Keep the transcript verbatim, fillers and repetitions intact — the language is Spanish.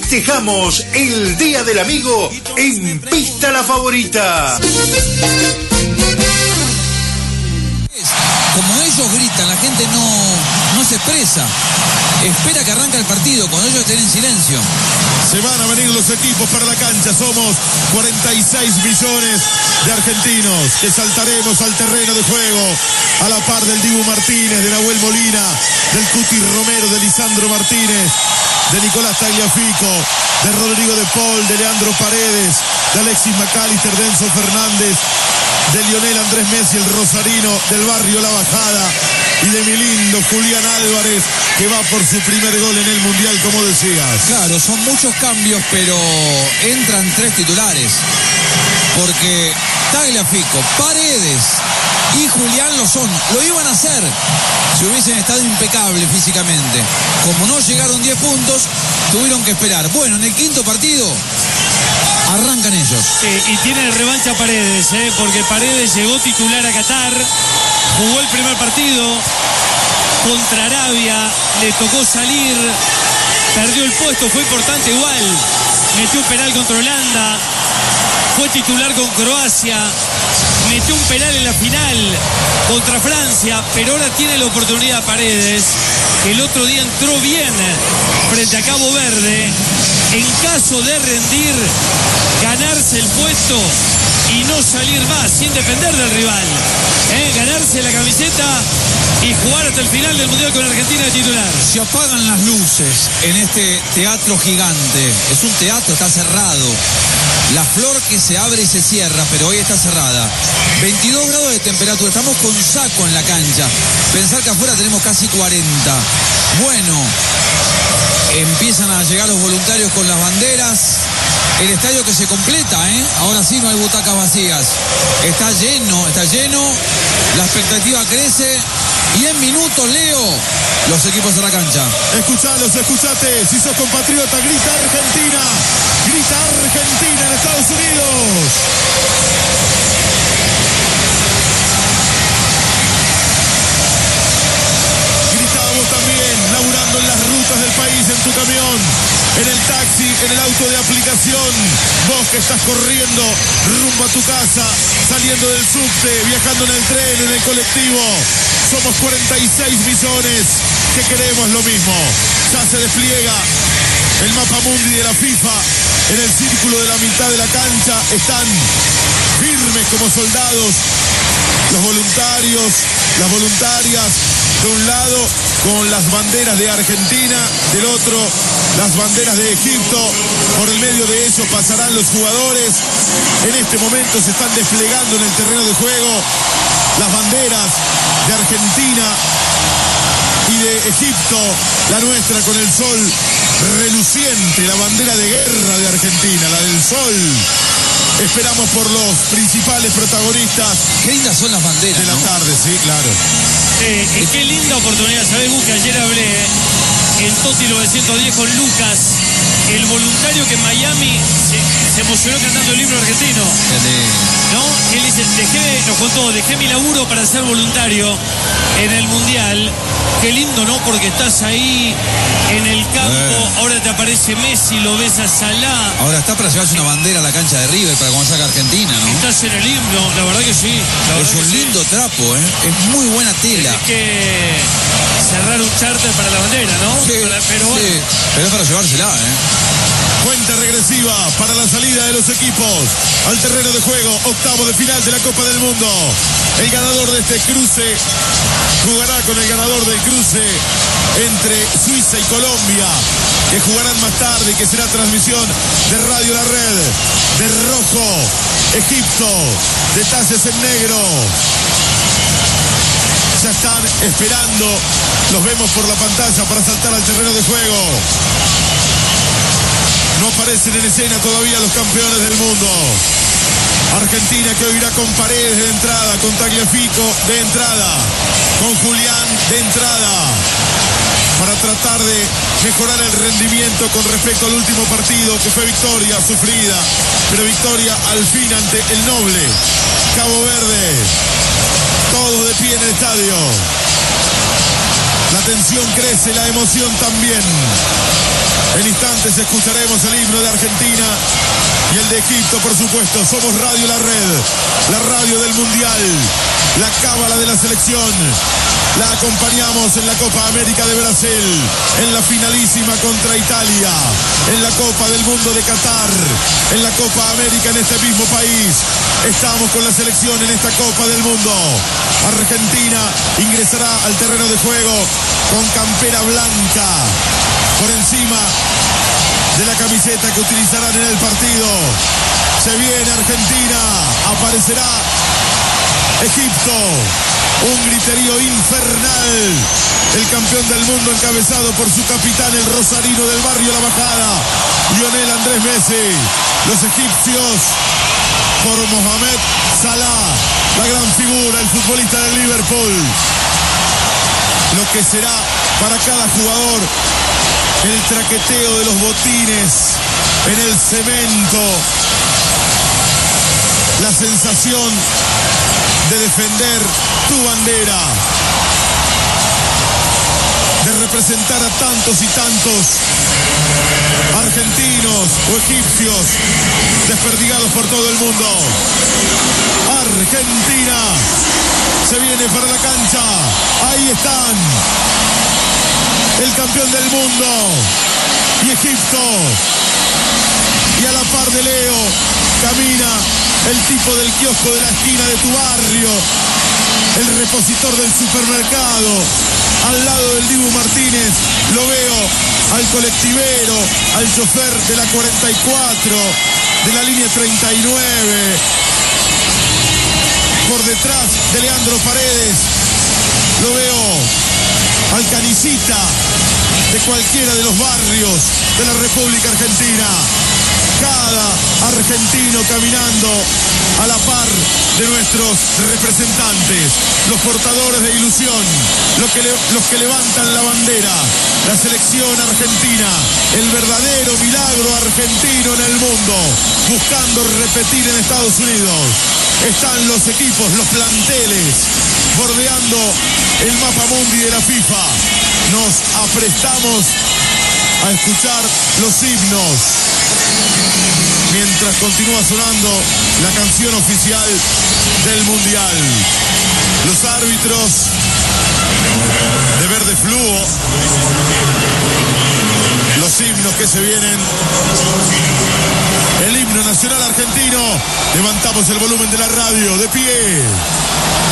Festejamos el Día del Amigo en Pista La Favorita. Como ellos gritan, la gente no, no se expresa. Espera que arranque el partido, cuando ellos estén en silencio. Se van a venir los equipos para la cancha. Somos cuarenta y seis millones de argentinos que saltaremos al terreno de juego a la par del Dibu Martínez, de Nahuel Molina, del Cuti Romero, de Lisandro Martínez, de Nicolás Tagliafico, de Rodrigo de Paul, de Leandro Paredes, de Alexis McAllister, de Enzo Fernández, de Lionel Andrés Messi, el rosarino, del barrio La Bajada, y de mi lindo Julián Álvarez, que va por su primer gol en el Mundial, como decías. Claro, son muchos cambios, pero entran tres titulares. Porque Tagliafico, Paredes y Julián lo son. Lo iban a hacer si hubiesen estado impecables físicamente. Como no llegaron diez puntos, tuvieron que esperar. Bueno, en el quinto partido arrancan ellos. Sí, y tiene revancha Paredes, ¿eh? Porque Paredes llegó titular a Qatar, jugó el primer partido contra Arabia, le tocó salir, perdió el puesto, fue importante igual, metió un penal contra Holanda, fue titular con Croacia, metió un penal en la final contra Francia, pero ahora tiene la oportunidad Paredes, que el otro día entró bien frente a Cabo Verde. En caso de rendir, ganarse el puesto y no salir más sin depender del rival, ¿eh? Ganarse la camiseta y jugar hasta el final del Mundial con Argentina de titular. Se apagan las luces en este teatro gigante. Es un teatro, está cerrado. La flor que se abre y se cierra, pero hoy está cerrada. veintidós grados de temperatura, estamos con saco en la cancha. Pensar que afuera tenemos casi cuarenta. Bueno, empiezan a llegar los voluntarios con las banderas. El estadio que se completa, ¿eh? Ahora sí no hay butacas vacías. Está lleno, está lleno. La expectativa crece. Y en minutos, Leo, los equipos a la cancha. Escuchalos, escuchate. Si sos compatriota, grita Argentina. Grita Argentina en Estados Unidos. También laburando en las rutas del país, en tu camión, en el taxi, en el auto de aplicación, vos que estás corriendo rumbo a tu casa, saliendo del subte, viajando en el tren, en el colectivo. Somos cuarenta y seis millones que queremos lo mismo. Ya se despliega el mapa mundi de la FIFA. En el círculo de la mitad de la cancha están firmes como soldados los voluntarios, las voluntarias, de un lado con las banderas de Argentina, del otro las banderas de Egipto. Por el medio de ellos pasarán los jugadores. En este momento se están desplegando en el terreno de juego las banderas de Argentina y de Egipto, la nuestra con el sol reluciente, la bandera de guerra de Argentina, la del sol. Esperamos por los principales protagonistas. Qué lindas son las banderas de la ¿no? tarde, sí, claro. Eh, eh, qué linda oportunidad, ¿sabés, Gus? Que ayer hablé eh, en Toti novecientos diez con Lucas, el voluntario que en Miami se, se emocionó cantando el himno argentino. ¿No? Él dice, dejé, nos contó, dejé mi laburo para ser voluntario en el Mundial. Qué lindo, ¿no? Porque estás ahí en el campo, eh. ahora te aparece Messi, lo ves a Salah. Ahora está para llevarse una bandera a la cancha de River para cuando saca Argentina, ¿no? Estás en el himno, la verdad que sí. Es un lindo sí. trapo, ¿eh? Es muy buena tela. Tienes que cerrar un charter para la bandera, ¿no? Sí, para, pero, sí. bueno. pero es para llevársela, ¿eh? Cuenta regresiva para la salida de los equipos al terreno de juego, octavo de final de la Copa del Mundo. El ganador de este cruce jugará con el ganador del cruce entre Suiza y Colombia, que jugarán más tarde y que será transmisión de Radio La Red. De rojo, Egipto, detalles en negro. Ya están esperando, los vemos por la pantalla para saltar al terreno de juego. No aparecen en escena todavía los campeones del mundo. Argentina que hoy irá con Paredes de entrada, con Tagliafico de entrada, con Julián de entrada, para tratar de mejorar el rendimiento con respecto al último partido, que fue victoria sufrida, pero victoria al fin ante el noble Cabo Verde. Todos de pie en el estadio. La tensión crece, la emoción también. En instantes escucharemos el himno de Argentina y el de Egipto, por supuesto. Somos Radio La Red, la radio del Mundial, la cábala de la selección. La acompañamos en la Copa América de Brasil, en la finalísima contra Italia, en la Copa del Mundo de Qatar, en la Copa América en este mismo país. Estamos con la selección en esta Copa del Mundo. Argentina ingresará al terreno de juego con campera blanca por encima de la camiseta que utilizarán en el partido. Se viene Argentina, aparecerá Egipto, un griterío infernal. El campeón del mundo encabezado por su capitán, el rosarino del barrio La Bajada, Lionel Andrés Messi. Los egipcios por Mohamed Salah, la gran figura, el futbolista del Liverpool. Lo que será para cada jugador el traqueteo de los botines en el cemento, la sensación de defender tu bandera, de representar a tantos y tantos argentinos o egipcios desperdigados por todo el mundo. Argentina se viene para la cancha, ahí están, el campeón del mundo y Egipto, y a la par de Leo camina el tipo del kiosco de la esquina de tu barrio, el repositor del supermercado, al lado del Dibu Martínez. Lo veo al colectivero, al chofer de la cuarenta y cuatro, de la línea treinta y nueve, por detrás de Leandro Paredes. Lo veo al canicita de cualquiera de los barrios de la República Argentina. Cada argentino caminando a la par de nuestros representantes, los portadores de ilusión, los que, le, los que levantan la bandera, la selección argentina, el verdadero milagro argentino en el mundo, buscando repetir en Estados Unidos. Están los equipos, los planteles, bordeando el mapa mundi de la FIFA. Nos aprestamos a escuchar los himnos mientras continúa sonando la canción oficial del Mundial. Los árbitros de verde fluo, los himnos que se vienen, el himno nacional argentino. Levantamos el volumen de la radio, de pie.